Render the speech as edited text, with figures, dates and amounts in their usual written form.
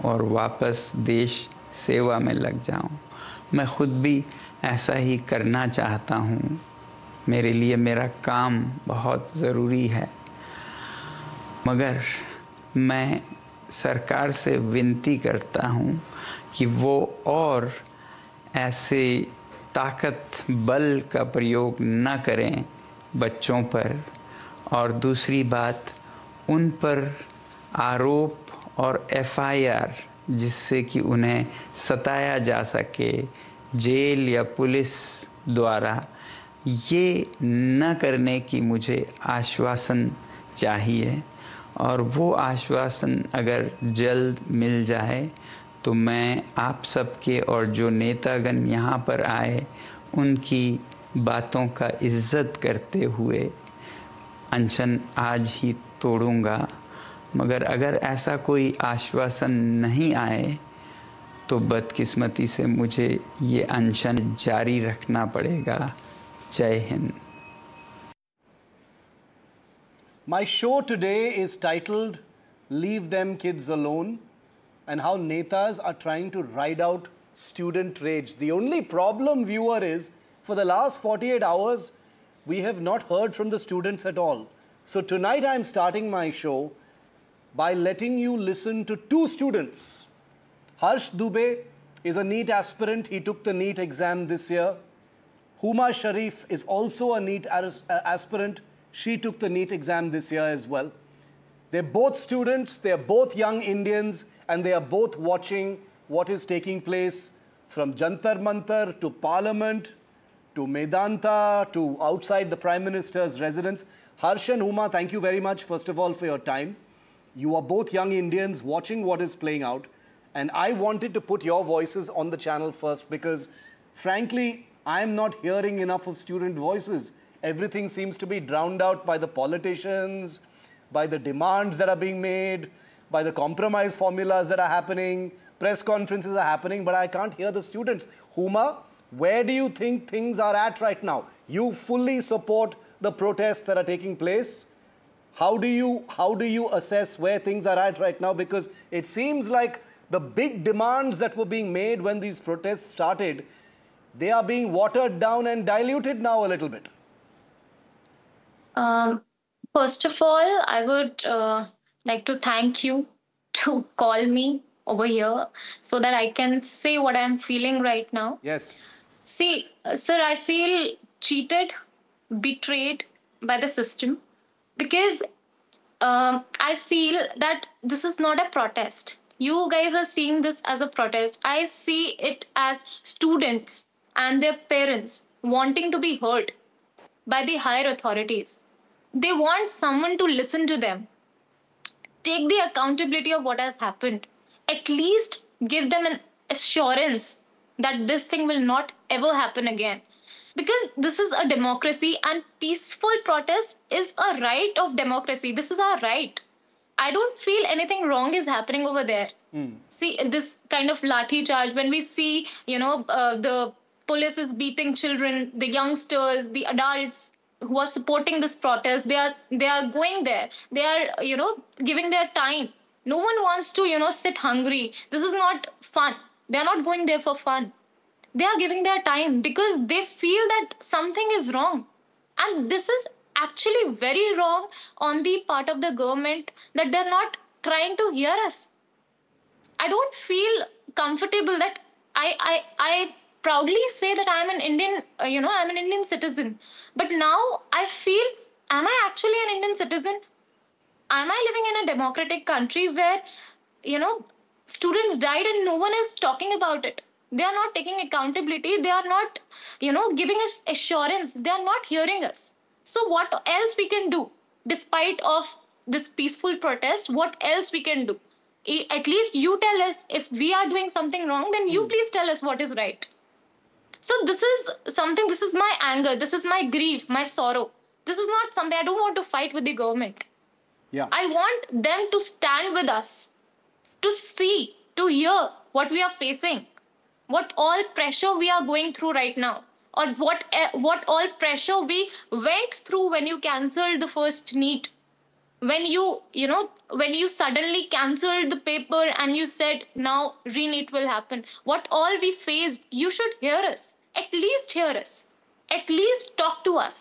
और वापस देश सेवा में लग जाऊं। मैं खुद भी ऐसा ही करना चाहता हूं। मेरे लिए मेरा काम बहुत ज़रूरी है, मगर मैं सरकार से विनती करता हूं कि वो और ऐसे ताकत बल का प्रयोग न करें बच्चों पर। और दूसरी बात, उन पर आरोप और एफआईआर जिससे कि उन्हें सताया जा सके जेल या पुलिस द्वारा, ये न करने की मुझे आश्वासन चाहिए। और वो आश्वासन अगर जल्द मिल जाए तो मैं आप सबके और जो नेतागण यहाँ पर आए उनकी बातों का इज़्ज़त करते हुए अनशन आज ही तोड़ूंगा। मगर अगर ऐसा कोई आश्वासन नहीं आए तो बदकिस्मती से मुझे ये अनशन जारी रखना पड़ेगा। जय Hind. My show today is titled Leave Them Kids Alone, and how netas are trying to ride out student rage. The only problem, viewer, is for the last 48 hours, we have not heard from the students at all. So tonight I'm starting my show by letting you listen to two students. Harsh Dubey is a NEET aspirant. He took the NEET exam this year. Huma Sharif is also a NEET aspirant. She took the NEET exam this year as well. They're both students, they're both young Indians, and they are both watching what is taking place from Jantar Mantar to Parliament to Medanta to outside the Prime Minister's residence. Harsh and Huma, thank you very much, first of all, for your time. You are both young Indians watching what is playing out. And I wanted to put your voices on the channel first because, frankly, I'm not hearing enough of student voices. Everything seems to be drowned out by the politicians, by the demands that are being made, by the compromise formulas that are happening. Press conferences are happening, but I can't hear the students. Huma, where do you think things are at right now? You fully support the protests that are taking place. How do you assess where things are at right now? Because it seems like the big demands that were being made when these protests started, they are being watered down and diluted now a little bit. First of all, I would like to thank you to call me over here so that I can say what I'm feeling right now. Yes. See, sir, I feel cheated, betrayed by the system because I feel that this is not a protest. You guys are seeing this as a protest. I see it as students and their parents wanting to be heard by the higher authorities. They want someone to listen to them, take the accountability of what has happened, at least give them an assurance that this thing will not ever happen again. Because this is a democracy and peaceful protest is a right of democracy. This is our right. I don't feel anything wrong is happening over there. See, this kind of lathi charge, when we see, the police is beating children, the youngsters, the adults who are supporting this protest, they are going there. They are, giving their time. No one wants to, sit hungry. This is not fun. They are not going there for fun. They are giving their time because they feel that something is wrong. And this is actually very wrong on the part of the government, that they're not trying to hear us. I don't feel comfortable that I proudly say that I'm an Indian, I'm an Indian citizen. But now I feel, am I actually an Indian citizen? Am I living in a democratic country where, students died and no one is talking about it? They are not taking accountability. They are not, giving us assurance. They are not hearing us. So what else we can do? Despite of this peaceful protest, what else we can do? At least you tell us if we are doing something wrong, then you please tell us what is right. So this is something, this is my anger, this is my grief, my sorrow. This is not something, I don't want to fight with the government. Yeah. I want them to stand with us, to see, to hear what we are facing, what all pressure we are going through right now, or what all pressure we went through when you cancelled the first NEET. when when you suddenly cancelled the paper and you said now re-NEET will happen, what all we faced, you should hear us, at least talk to us.